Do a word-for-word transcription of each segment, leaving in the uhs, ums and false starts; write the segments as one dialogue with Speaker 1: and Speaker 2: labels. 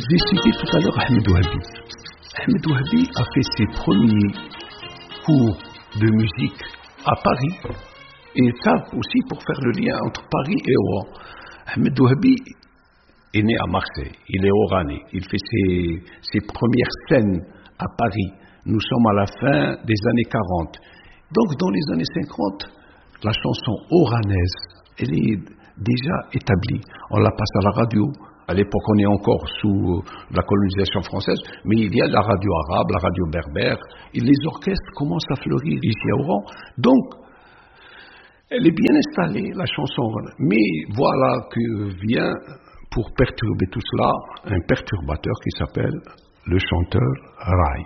Speaker 1: J'ai cité tout à l'heure Ahmed Ouahabi. Ahmed Ouahabi a fait ses premiers cours de musique à Paris. Et ça aussi pour faire le lien entre Paris et Oran. Ahmed Ouahabi est né à Marseille, il est oranais, il fait ses, ses premières scènes à Paris. Nous sommes à la fin des années quarante. Donc dans les années cinquante, la chanson oranaise, elle est déjà établie. On la passe à la radio. À l'époque, on est encore sous la colonisation française, mais il y a la radio arabe, la radio berbère, et les orchestres commencent à fleurir ici à Oran. Donc, elle est bien installée, la chanson oranaise. Mais voilà que vient, pour perturber tout cela, un perturbateur qui s'appelle le chanteur Rai.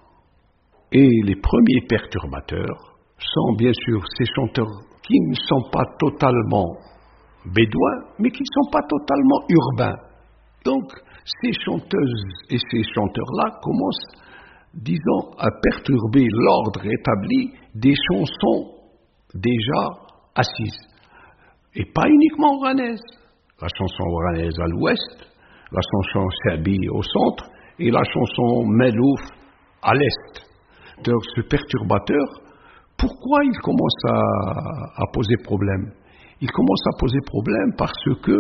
Speaker 1: Et les premiers perturbateurs sont bien sûr ces chanteurs qui ne sont pas totalement bédouins, mais qui ne sont pas totalement urbains. Donc, ces chanteuses et ces chanteurs-là commencent, disons, à perturber l'ordre établi des chansons déjà assises. Et pas uniquement oranaises. La chanson oranaise à l'ouest, la chanson serbi au centre et la chanson melouf à l'est. Donc, ce perturbateur, pourquoi il commence à, à poser problème? Il commence à poser problème parce que,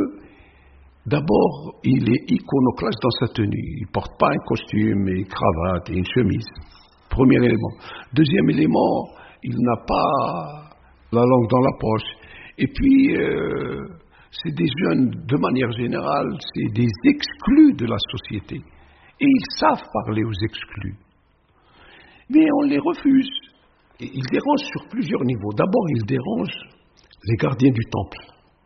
Speaker 1: d'abord, il est iconoclaste dans sa tenue. Il ne porte pas un costume, et une cravate et une chemise. Premier élément. Deuxième élément, il n'a pas la langue dans la poche. Et puis, euh, c'est des jeunes, de manière générale, c'est des exclus de la société. Et ils savent parler aux exclus. Mais on les refuse. Et ils dérangent sur plusieurs niveaux. D'abord, ils dérangent les gardiens du temple.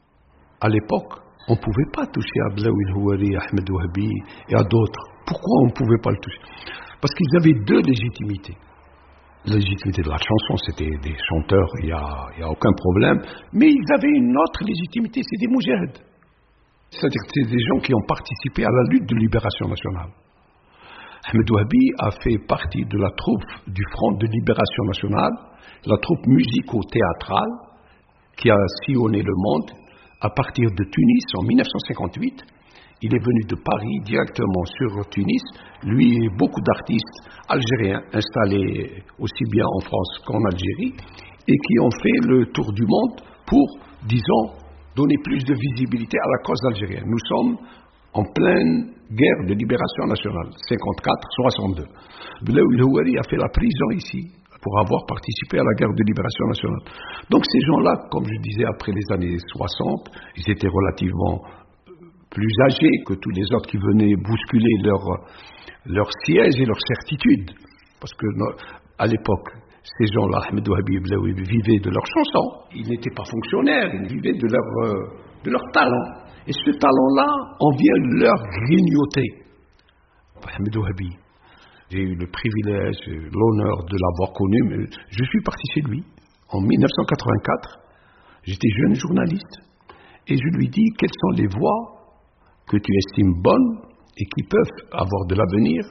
Speaker 1: À l'époque, on ne pouvait pas toucher à Blaoui El-Houari, à Ahmed Ouahabi et à d'autres. Pourquoi on ne pouvait pas le toucher? Parce qu'ils avaient deux légitimités. La légitimité de la chanson, c'était des chanteurs, il n'y a, y a aucun problème. Mais ils avaient une autre légitimité, c'est des moujahid. C'est-à-dire que c'est des gens qui ont participé à la lutte de libération nationale. Ahmed Ouahabi a fait partie de la troupe du Front de libération nationale, la troupe musico-théâtrale, qui a sillonné le monde à partir de Tunis en mille neuf cent cinquante-huit. Il est venu de Paris directement sur Tunis, lui et beaucoup d'artistes algériens installés aussi bien en France qu'en Algérie et qui ont fait le tour du monde pour, disons, donner plus de visibilité à la cause algérienne. Nous sommes en pleine guerre de libération nationale, cinquante-quatre soixante-deux. Blaoui El-Houari a fait la prison ici pour avoir participé à la guerre de libération nationale. Donc ces gens-là, comme je disais, après les années soixante, ils étaient relativement plus âgés que tous les autres qui venaient bousculer leur, leur siège et leur certitude. Parce que à l'époque, ces gens-là, Ahmed Ouahabi et Blaoui, vivaient de leurs chansons. Ils n'étaient pas fonctionnaires, ils vivaient de leur, euh, de leur talent. Et ce talent-là, on vient leur grignoter. Ahmed Ouahabi, j'ai eu le privilège, l'honneur de l'avoir connu, mais je suis parti chez lui en mille neuf cent quatre-vingt-quatre. J'étais jeune journaliste et je lui dis quelles sont les voies que tu estimes bonnes et qui peuvent avoir de l'avenir.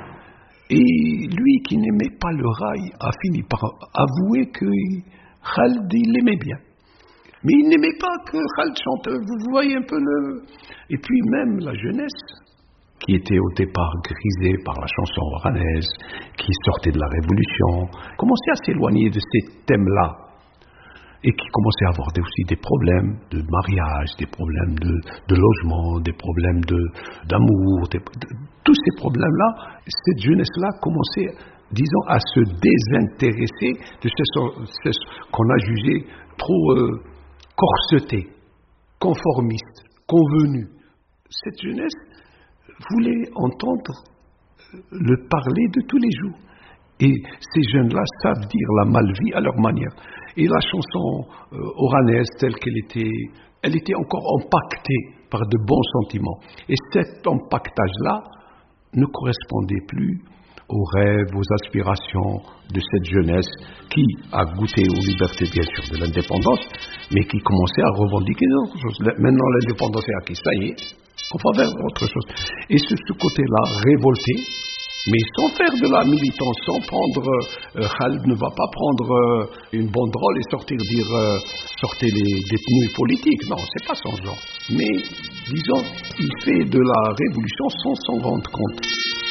Speaker 1: Et lui, qui n'aimait pas le rail, a fini par avouer que Khaled, il l'aimait bien. Mais il n'aimait pas que Khaled chante. Vous voyez un peu le... Et puis même la jeunesse, qui était au départ grisée par la chanson oranaise, qui sortait de la Révolution, commençait à s'éloigner de ces thèmes-là. Et qui commençait à avoir aussi des problèmes de mariage, des problèmes de, de logement, des problèmes de, d'amour, des, de, tous ces problèmes-là, cette jeunesse-là commençait, disons, à se désintéresser de ce, ce qu'on a jugé trop euh, corseté, conformiste, convenu. Cette jeunesse voulait entendre le parler de tous les jours. Et ces jeunes-là savent dire la malvie à leur manière. Et la chanson euh, oranaise, telle qu'elle était, elle était encore empaquetée par de bons sentiments. Et cet empaquetage-là ne correspondait plus aux rêves, aux aspirations de cette jeunesse qui a goûté aux libertés, bien sûr, de l'indépendance, mais qui commençait à revendiquer d'autres choses. Maintenant, l'indépendance est acquise, ça y est, on va vers autre chose. Et sur ce côté-là, révolté, Mais sans faire de la militance, sans prendre, euh, Khaled ne va pas prendre euh, une banderole et sortir dire euh, sortez les détenus politiques. Non, c'est pas son genre. Mais disons, il fait de la révolution sans s'en rendre compte.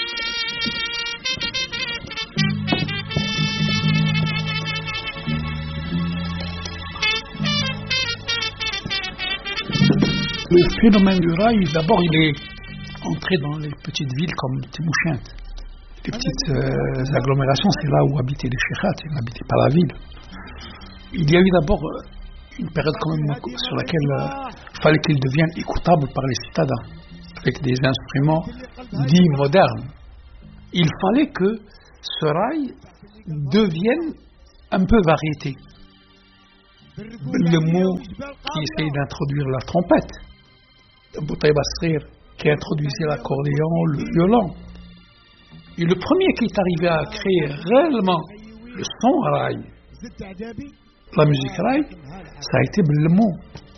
Speaker 2: Le phénomène du rail, d'abord, il est entré dans les petites villes comme Timouchent. Les petites euh, agglomérations, c'est là où habitaient les cheikhats, ils n'habitaient pas la ville. Il y a eu d'abord une période quand même sur laquelle il euh, fallait qu'il devienne écoutable par les citadins, avec des instruments dits modernes. Il fallait que ce rail devienne un peu variété. Le mot qui essaye d'introduire la trompette, Boutaïb Asrir qui introduisait l'accordéon, le violon. Et le premier qui est arrivé à créer réellement le son rail, la musique rail, ça a été Bellemou.